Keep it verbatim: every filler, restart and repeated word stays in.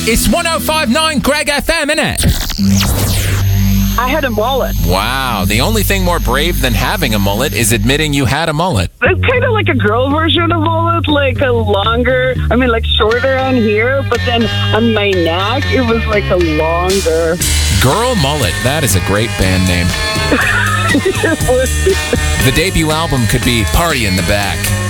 It's one oh five point nine Greg F M, innit? I had a mullet. Wow, the only thing more brave than having a mullet is admitting you had a mullet. It's kind of like a girl version of mullet, like a longer, I mean, like shorter on here, but then on my neck, it was like a longer. Girl Mullet, that is a great band name. The debut album could be Party in the Back.